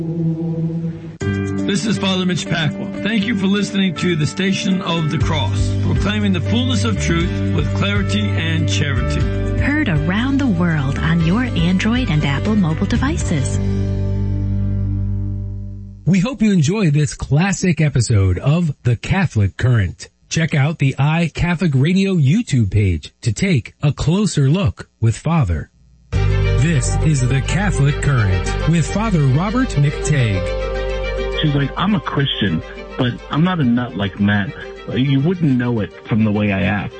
This is Father Mitch Pacwa. Thank you for listening to the Station of the Cross, proclaiming the fullness of truth with clarity and charity. Heard around the world on your Android and Apple mobile devices. We hope you enjoy this classic episode of The Catholic Current. Check out the iCatholic Radio YouTube page to take a closer look with Father. This is The Catholic Current with Father Robert McTague. She's like, I'm a Christian, but I'm not a nut like Matt. You wouldn't know it from the way I act.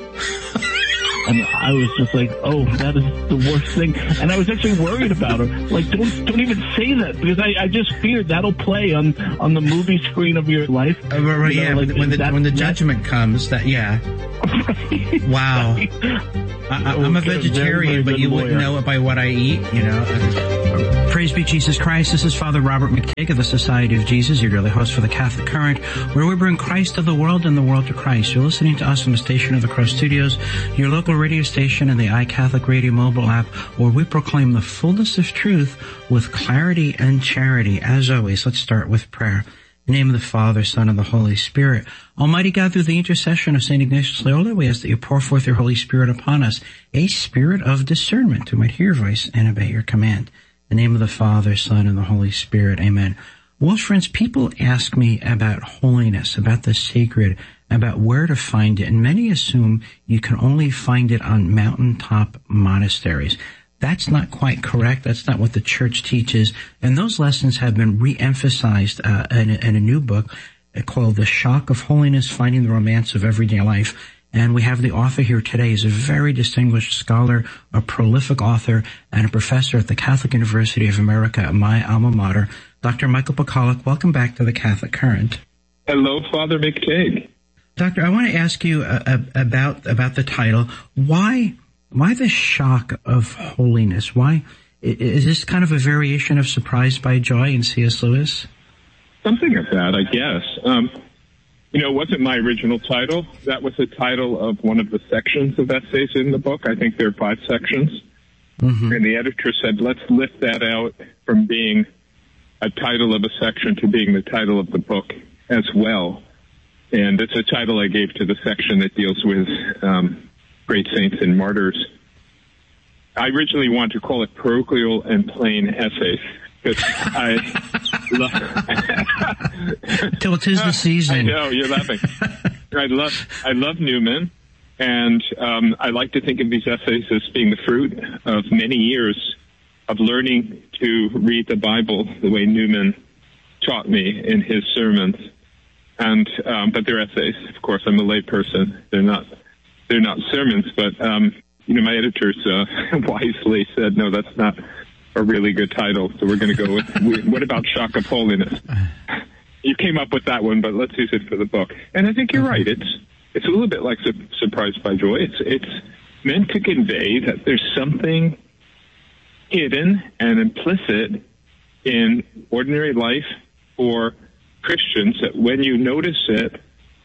And I was just like, oh, that is the worst thing. And I was actually worried about her. Like, don't even say that, because I just feared that'll play on the movie screen of your life. Right, yeah, like, when the judgment comes, that, yeah. Right. Wow. Right. I'm a vegetarian, but you wouldn't know it by what I eat, you know. Praise be Jesus Christ. This is Father Robert McTague of the Society of Jesus, your daily host for the Catholic Current, where we bring Christ to the world and the world to Christ. You're listening to us from the Station of the Cross Studios, your local radio station and the iCatholic Radio mobile app, where we proclaim the fullness of truth with clarity and charity. As always, let's start with prayer. In the name of the Father, Son, and the Holy Spirit. Almighty God, through the intercession of St. Ignatius Loyola, we ask that you pour forth your Holy Spirit upon us, a spirit of discernment, who might hear your voice and obey your command. In the name of the Father, Son, and the Holy Spirit. Amen. Well, friends, people ask me about holiness, about the sacred, about where to find it, and many assume you can only find it on mountaintop monasteries. That's not quite correct. That's not what the Church teaches. And those lessons have been re-emphasized in a new book called The Shock of Holiness, Finding the Romance of Everyday Life. And we have the author here today. He's a very distinguished scholar, a prolific author, and a professor at the Catholic University of America, my alma mater, Dr. Michael Pacolic. Welcome back to the Catholic Current. Hello, Father McTague. Doctor, I want to ask you about the title. Why the shock of holiness? Why is this kind of a variation of Surprised by Joy in C.S. Lewis? Something of that, I guess. It wasn't my original title. That was the title of one of the sections of essays in the book. I think there are 5 sections. Mm-hmm. And the editor said, let's lift that out from being a title of a section to being the title of the book as well. And it's a title I gave to the section that deals with great saints and martyrs. I originally wanted to call it Parochial and Plain Essays, because I love... Till 'tis the season. I know, you're laughing. I love Newman, and I like to think of these essays as being the fruit of many years of learning to read the Bible the way Newman taught me in his sermons. And but they're essays. Of course, I'm a lay person. They're not sermons, but my editors wisely said, no, that's not a really good title, so we're going to go with, what about Shock of Holiness? You came up with that one, but let's use it for the book. And I think you're right. It's a little bit like Surprised by Joy. It's meant to convey that there's something hidden and implicit in ordinary life for Christians that when you notice it,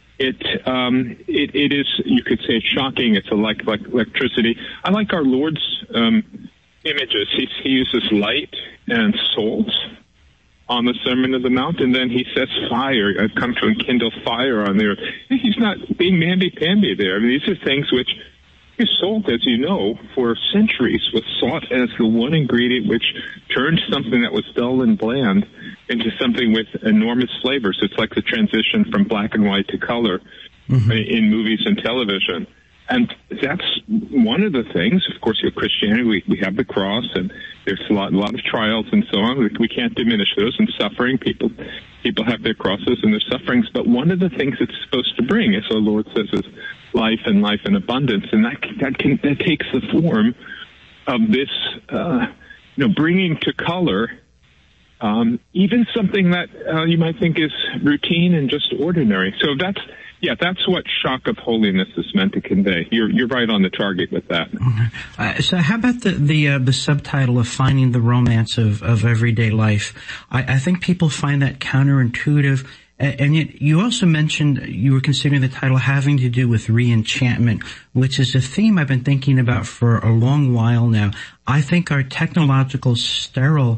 it is, you could say, shocking. It's like electricity. I like our Lord's images. He uses light and salt on the Sermon on the Mount, and then he says fire. I've come to enkindle fire on the earth. He's not being mamby-pamby there. I mean, these are things which salt, as you know, for centuries was sought as the one ingredient which turned something that was dull and bland into something with enormous flavors. It's like the transition from black and white to color in movies and television. And that's one of the things. Of course, in Christianity, we have the cross, and there's a lot of trials and so on. We can't diminish those, and suffering. People have their crosses and their sufferings. But one of the things it's supposed to bring, as our Lord says, is life and life in abundance. And that takes the form of this, bringing to color even something that you might think is routine and just ordinary. So that's what Shock of Holiness is meant to convey. You're right on the target with that. So how about the subtitle of Finding the Romance of Everyday Life? I think people find that counterintuitive. And yet you also mentioned you were considering the title having to do with re-enchantment, which is a theme I've been thinking about for a long while now. I think our technological, sterile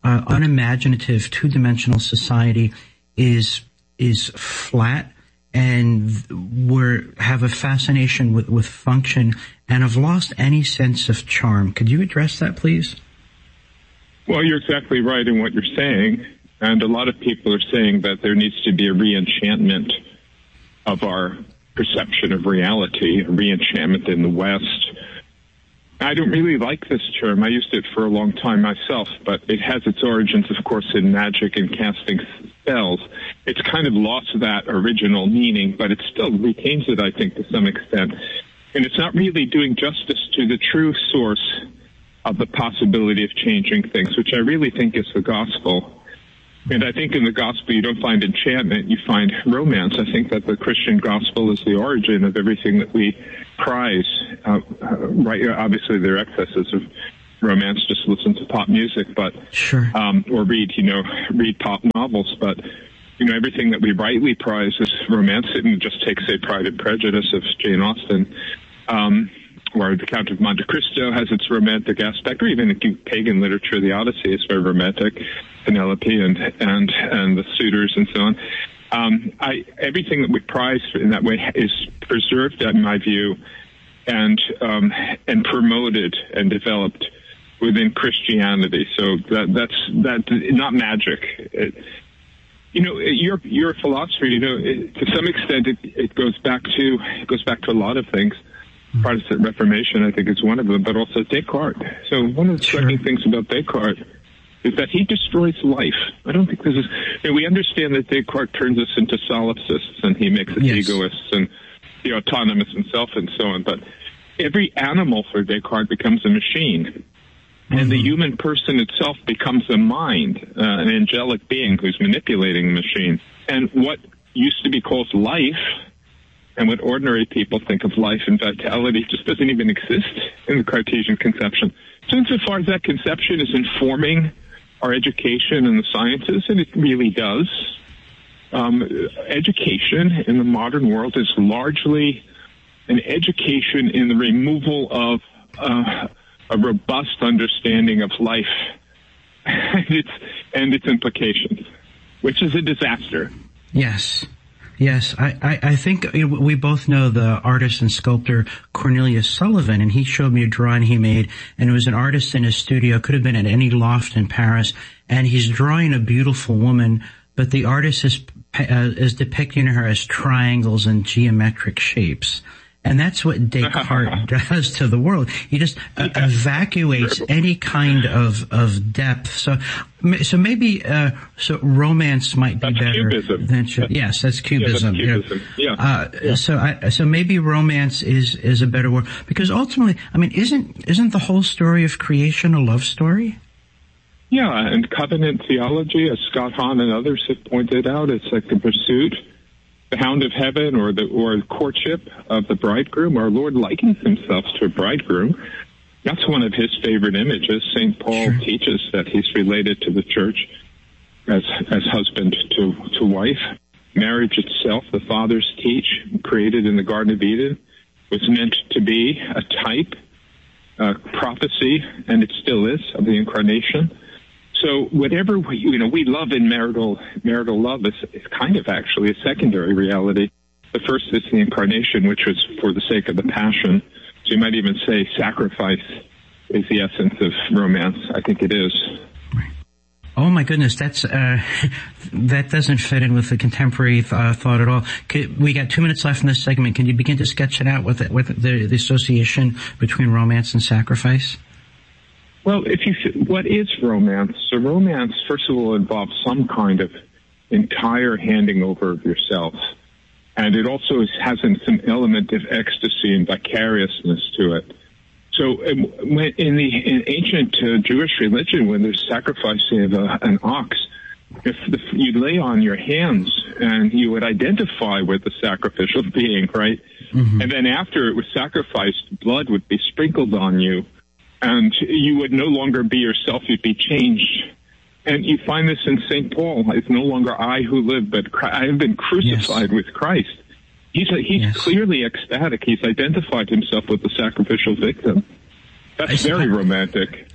unimaginative, two-dimensional society is flat, and have a fascination with function and have lost any sense of charm. Could you address that, please? Well, you're exactly right in what you're saying. And a lot of people are saying that there needs to be a re-enchantment of our perception of reality, a re-enchantment in the West. I don't really like this term. I used it for a long time myself, but it has its origins, of course, in magic and casting spells. It's kind of lost that original meaning, but it still retains it, I think, to some extent. And it's not really doing justice to the true source of the possibility of changing things, which I really think is the gospel. And I think in the gospel you don't find enchantment, you find romance. I think that the Christian gospel is the origin of everything that we prize. Right? Obviously there are excesses of romance. Just listen to pop music, but sure. Or read pop novels. But everything that we rightly prize is romance. And just take, say, Pride and Prejudice of Jane Austen, or The Count of Monte Cristo has its romantic aspect, or even in pagan literature, the Odyssey is very romantic. Penelope and the suitors and so on. Everything that we prize in that way is preserved, in my view, and promoted and developed within Christianity. So that's not magic. Your philosophy, to some extent, it goes back to a lot of things. Protestant Reformation, I think, is one of them, but also Descartes. So one of the striking things about Descartes is that he destroys life. I don't think this is... we understand that Descartes turns us into solipsists, and he makes us egoists and autonomous and self and so on. But every animal for Descartes becomes a machine. And the human person itself becomes a mind, an angelic being who's manipulating the machine. And what used to be called life, and what ordinary people think of life and vitality, just doesn't even exist in the Cartesian conception. So insofar as that conception is informing our education in the sciences, and it really does, education in the modern world is largely an education in the removal of a robust understanding of life and its implications, which is a disaster. Yes. I think we both know the artist and sculptor Cornelius Sullivan, and he showed me a drawing he made, and it was an artist in his studio, could have been at any loft in Paris, and he's drawing a beautiful woman, but the artist is depicting her as triangles and geometric shapes. And that's what Descartes does to the world. He just evacuates any kind of depth. So maybe romance might be better. Cubism. Yes, that's cubism. Yeah, that's cubism. Yeah. So maybe romance is a better word, because ultimately, isn't the whole story of creation a love story? Yeah, and covenant theology, as Scott Hahn and others have pointed out, it's like the pursuit, the hound of heaven, or the courtship of the bridegroom. Our Lord likens himself to a bridegroom. That's one of his favorite images. St. Paul teaches that he's related to the church as husband to wife. Marriage itself, the fathers teach, created in the Garden of Eden, was meant to be a type, prophecy, and it still is, of the incarnation. So whatever we love in marital love is kind of actually a secondary reality. The first is the incarnation, which was for the sake of the passion. So you might even say sacrifice is the essence of romance. I think it is. Oh my goodness, that doesn't fit in with the contemporary thought at all. We got 2 minutes left in this segment. Can you begin to sketch it out with the association between romance and sacrifice? Well, what is romance? So romance, first of all, involves some kind of entire handing over of yourself. And it also has some element of ecstasy and vicariousness to it. So in ancient Jewish religion, when there's sacrificing of an ox, if you lay on your hands and you would identify with the sacrificial being, right? Mm-hmm. And then after it was sacrificed, blood would be sprinkled on you. And you would no longer be yourself, you'd be changed. And you find this in St. Paul. It's no longer I who live, but I have been crucified with Christ. He's clearly ecstatic. He's identified himself with the sacrificial victim. That's very romantic.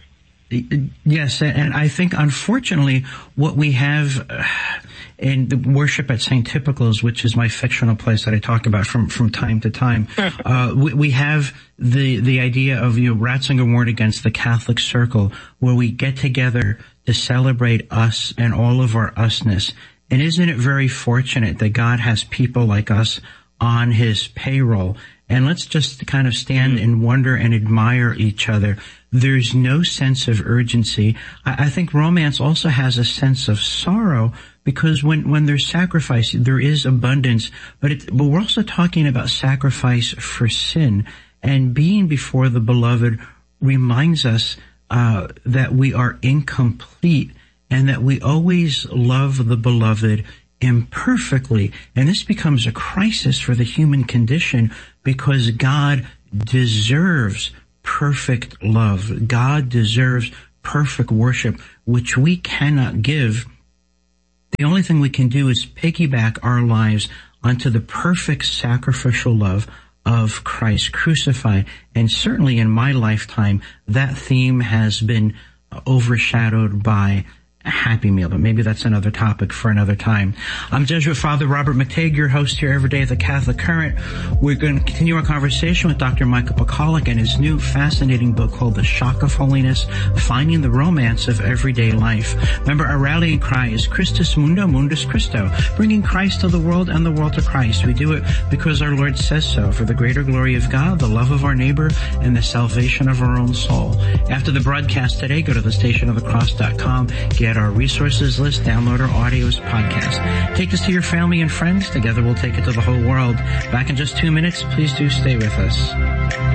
Yes, and I think, unfortunately, what we have in the worship at St. Typical's, which is my fictional place that I talk about from time to time, we have the idea of, Ratzinger warned against the Catholic circle, where we get together to celebrate us and all of our usness. And isn't it very fortunate that God has people like us on his payroll? And let's just kind of stand and wonder and admire each other. There's no sense of urgency. I think romance also has a sense of sorrow, because when there's sacrifice, there is abundance. But we're also talking about sacrifice for sin. And being before the beloved reminds us that we are incomplete, and that we always love the beloved imperfectly. And this becomes a crisis for the human condition, because God deserves perfect love. God deserves perfect worship, which we cannot give. The only thing we can do is piggyback our lives onto the perfect sacrificial love of Christ crucified. And certainly in my lifetime, that theme has been overshadowed by a Happy Meal, but maybe that's another topic for another time. I'm Jesuit Father Robert McTague, your host here every day at the Catholic Current. We're going to continue our conversation with Dr. Michael Pacolic and his new fascinating book called The Shock of Holiness, Finding the Romance of Everyday Life. Remember, our rallying cry is Christus Mundo, Mundus Christo, bringing Christ to the world and the world to Christ. We do it because our Lord says so, for the greater glory of God, the love of our neighbor, and the salvation of our own soul. After the broadcast today, go to thestationofthecross.com, get our resources list, download our audios, podcast. Take this to your family and friends. Together we'll take it to the whole world. Back in just 2 minutes. Please do stay with us.